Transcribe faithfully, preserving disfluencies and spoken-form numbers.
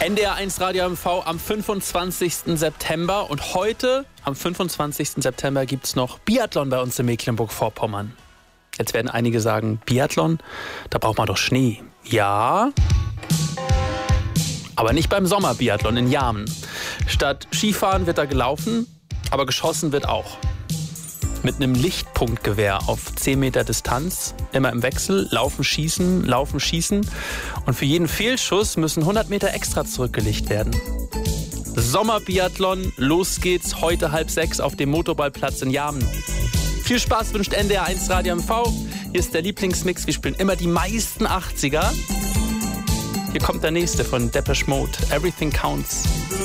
N D R eins Radio M V am fünfundzwanzigsten September. Und heute, am fünfundzwanzigsten September, gibt es noch Biathlon bei uns in Mecklenburg-Vorpommern. Jetzt werden einige sagen, Biathlon, da braucht man doch Schnee. Ja, aber nicht beim Sommerbiathlon in Jarmen. Statt Skifahren wird da gelaufen, aber geschossen wird auch. Mit einem Lichtpunktgewehr auf zehn Meter Distanz, immer im Wechsel, laufen, schießen, laufen, schießen. Und für jeden Fehlschuss müssen hundert Meter extra zurückgelegt werden. Sommerbiathlon, los geht's, heute halb sechs auf dem Motorballplatz in Jarmen. Viel Spaß wünscht N D R eins Radio M V. Hier ist der Lieblingsmix, wir spielen immer die meisten achtziger. Hier kommt der nächste von Depeche Mode, Everything Counts.